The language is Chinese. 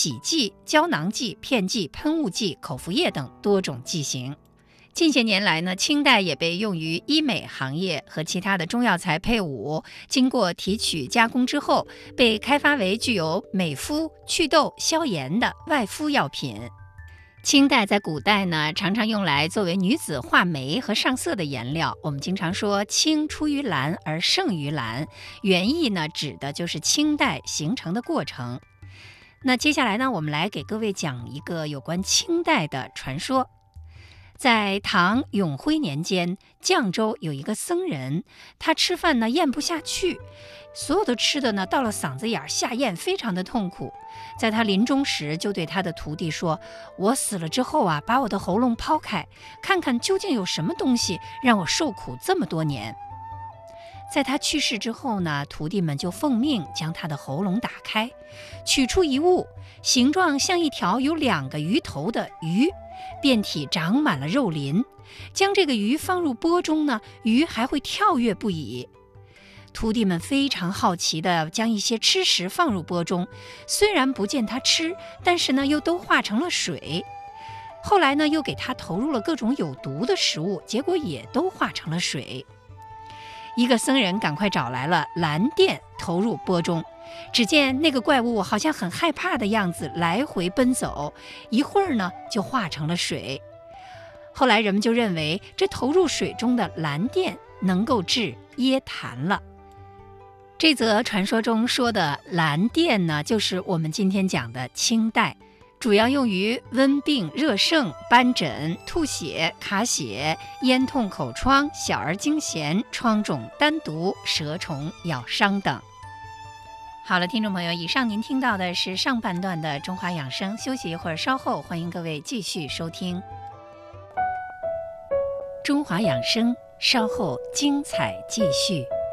洗剂、胶囊剂、片剂、喷雾剂、口服液等多种剂型。近些年来呢，清代也被用于医美行业和其他的中药材配伍，经过提取加工之后，被开发为具有美肤、祛痘、消炎的外敷药品。清代在古代呢，常常用来作为女子画眉和上色的颜料。我们经常说青出于蓝而胜于蓝，原意呢指的就是清代形成的过程。那接下来呢，我们来给各位讲一个有关清代的传说。在唐永徽年间，绛州有一个僧人，他吃饭呢咽不下去，所有的吃的呢到了嗓子眼下咽，非常的痛苦。在他临终时，就对他的徒弟说：“我死了之后啊，把我的喉咙抛开，看看究竟有什么东西让我受苦这么多年。”在他去世之后呢，徒弟们就奉命将他的喉咙打开，取出一物，形状像一条有2个鱼头的鱼，遍体长满了肉鳞。将这个鱼放入钵中呢，鱼还会跳跃不已。徒弟们非常好奇地将一些吃食放入钵中，虽然不见他吃，但是呢又都化成了水。后来呢又给他投入了各种有毒的食物，结果也都化成了水。一个僧人赶快找来了蓝靛投入钵中，只见那个怪物好像很害怕的样子，来回奔走，一会儿呢就化成了水。后来人们就认为这投入水中的蓝靛能够治噎痰了。这则传说中说的蓝靛呢，就是我们今天讲的清代，主要用于温病、热盛、斑疹、吐血、卡血、咽痛、口疮、小儿惊痫、疮肿、丹毒、蛇虫咬伤等。好了，听众朋友，以上您听到的是上半段的中华养生，休息一会儿，稍后欢迎各位继续收听中华养生，稍后精彩继续。